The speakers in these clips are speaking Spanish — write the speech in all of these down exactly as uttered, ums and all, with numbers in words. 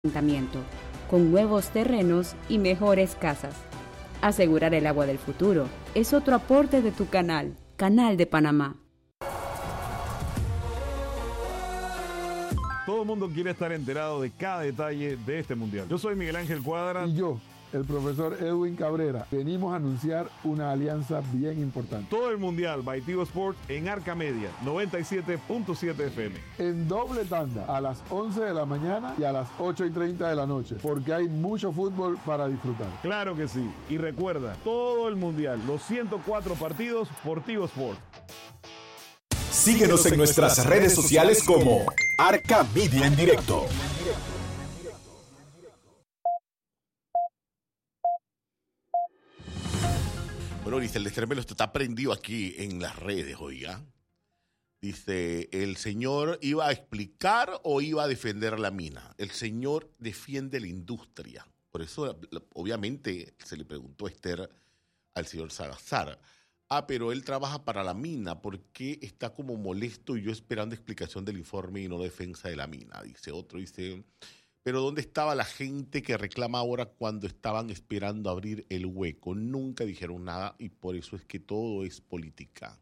asentamiento, con nuevos terrenos y mejores casas. Asegurar el agua del futuro es otro aporte de tu canal, Canal de Panamá. Todo el mundo quiere estar enterado de cada detalle de este mundial. Yo soy Miguel Ángel Cuadra. Y yo, el profesor Edwin Cabrera. Venimos a anunciar una alianza bien importante. Todo el mundial by Tigo Sports en Arca Media, noventa y siete punto siete F M. En doble tanda, a las once de la mañana y a las ocho y treinta de la noche, porque hay mucho fútbol para disfrutar. Claro que sí. Y recuerda, todo el mundial, los ciento cuatro partidos por Tigo Sports. Síguenos en nuestras redes sociales como Arca Media en Directo. Bueno, dice, el Estremelo está prendido aquí en las redes, oiga. Dice, ¿el señor iba a explicar o iba a defender la mina? El señor defiende la industria. Por eso, obviamente, se le preguntó a Esther al señor Salazar. Ah, pero él trabaja para la mina. ¿Por qué está como molesto y yo esperando explicación del informe y no defensa de la mina? Dice otro, dice... Pero ¿dónde estaba la gente que reclama ahora cuando estaban esperando abrir el hueco? Nunca dijeron nada y por eso es que todo es política.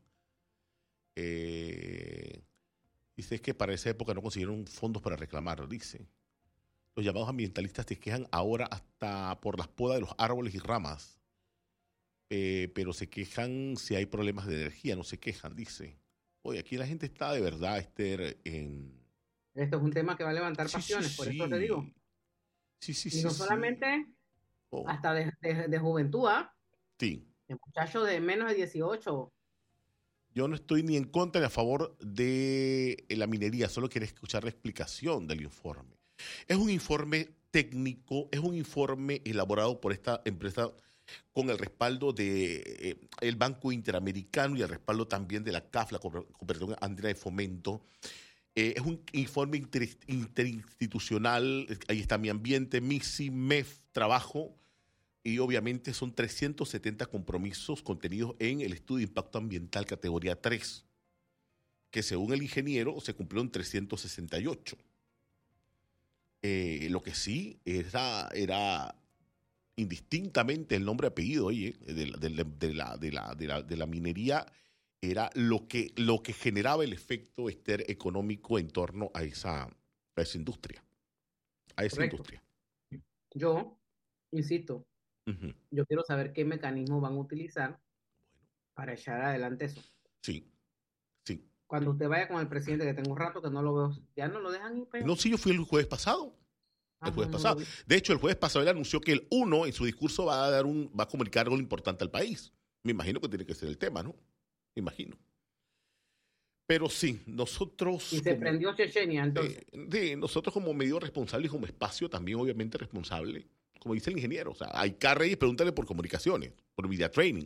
Eh, dice, es que para esa época no consiguieron fondos para reclamar, dice. Los llamados ambientalistas se quejan ahora hasta por las podas de los árboles y ramas. Eh, pero se quejan si hay problemas de energía, no se quejan, dice. Oye, aquí la gente está de verdad, Esther, en... Esto es un tema que va a levantar sí, pasiones, sí, por sí. eso te digo. Sí, sí, y sí. no sí. solamente, oh. hasta de, de, de juventud, ¿ah? Sí. El muchacho de menos de dieciocho. Yo no estoy ni en contra ni a favor de la minería, solo quiero escuchar la explicación del informe. Es un informe técnico, es un informe elaborado por esta empresa con el respaldo del de, Banco Interamericano y el respaldo también de la C A F, la Cooperación Andina de Fomento. Eh, es un informe inter, interinstitucional, ahí está Mi Ambiente, M I S I, M E F, Trabajo, y obviamente son trescientos setenta compromisos contenidos en el estudio de impacto ambiental categoría tres, que según el ingeniero se cumplió en trescientos sesenta y ocho. Eh, lo que sí era, era indistintamente el nombre y apellido, oye, de, de, de, de, la, de, la, de, la, de la minería, era lo que, lo que generaba el efecto Esther económico en torno a esa, a esa industria. A esa Correcto. industria. Yo, insisto, Uh-huh. yo quiero saber qué mecanismo van a utilizar Bueno. para echar adelante eso. Sí, sí. Cuando usted vaya con el presidente, que tengo un rato que no lo veo, ya no lo dejan ir. Pero... No, sí, yo fui el jueves pasado. El Ah, jueves no, pasado. no lo De hecho, el jueves pasado él anunció que el uno en su discurso va a dar un, va a comunicar algo importante al país. Me imagino que tiene que ser el tema, ¿no? Me imagino. Pero sí, nosotros... Y se como, prendió Chechenia, entonces. Eh, de nosotros como medio responsable y como espacio también obviamente responsable, como dice el ingeniero. O sea, hay Carrey, pregúntale por comunicaciones, por media training.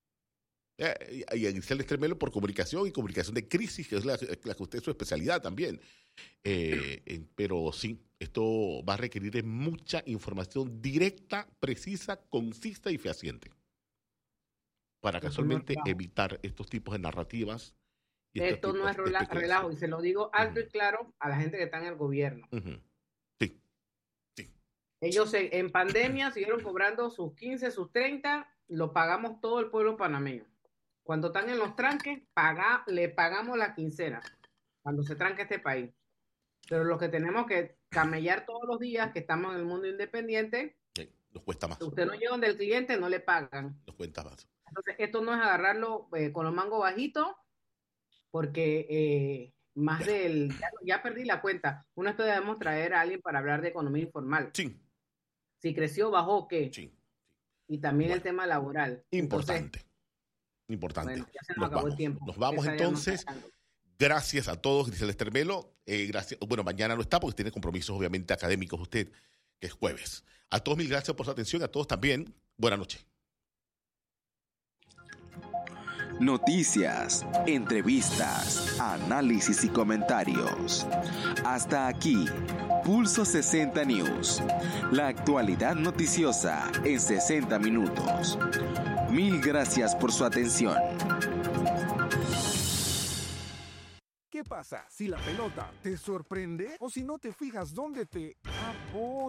Eh, y a Grisel Estremelo por comunicación y comunicación de crisis, que es la, la que usted es su especialidad también. Eh, eh, pero sí, esto va a requerir mucha información directa, precisa, concisa y fehaciente para casualmente no evitar estos tipos de narrativas. Y Esto no es rela- relajo, y se lo digo alto uh-huh. y claro a la gente que está en el gobierno. Uh-huh. Sí, sí. Ellos se, en pandemia siguieron cobrando sus quince, sus treinta, lo pagamos todo el pueblo panameño. Cuando están en los tranques, paga, le pagamos la quincena, cuando se tranque este país. Pero los que tenemos que camellar todos los días, que estamos en el mundo independiente, sí, nos cuesta más. Si usted no llega donde el cliente, no le pagan. Nos cuesta más. Entonces, esto no es agarrarlo eh, con los mangos bajitos, porque eh, más del... Ya, ya perdí la cuenta. Uno esto debemos traer a alguien para hablar de economía informal. Sí. Si creció, bajó, ¿qué? Sí. Y también bueno, el tema laboral. Importante. Entonces, importante. Bueno, ya se nos, nos acabó vamos. el tiempo. Nos vamos Esa entonces. Gracias a todos, dice el Estremelo. Eh, gracias. Bueno, mañana no está porque tiene compromisos obviamente académicos usted, que es jueves. A todos mil gracias por su atención. A todos también. Buenas noches. Noticias, entrevistas, análisis y comentarios. Hasta aquí, Pulso sesenta News. La actualidad noticiosa en sesenta minutos. Mil gracias por su atención. ¿Qué pasa si la pelota te sorprende o si no te fijas dónde te... Uy.